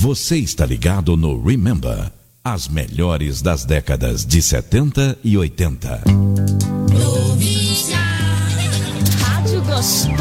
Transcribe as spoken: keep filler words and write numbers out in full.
Você está ligado no Remember, as melhores das décadas de setenta e oitenta. Rádio Gostosa.